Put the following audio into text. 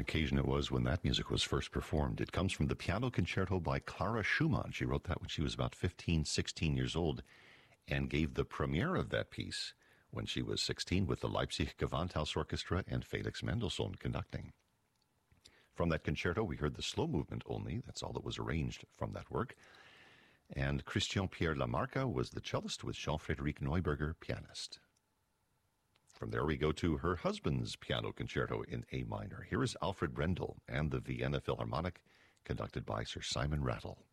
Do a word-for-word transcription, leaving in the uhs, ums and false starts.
occasion it was when that music was first performed. It comes from the Piano Concerto by Clara Schumann. She wrote that when she was about fifteen, sixteen years old and gave the premiere of that piece when she was sixteen with the Leipzig Gewandhaus Orchestra and Felix Mendelssohn conducting. From that concerto, we heard the slow movement only. That's all that was arranged from that work. And Christian Pierre Lamarca was the cellist with Jean-Frédéric Neuberger, pianist. From there we go to her husband's piano concerto in A minor. Here is Alfred Brendel and the Vienna Philharmonic, conducted by Sir Simon Rattle.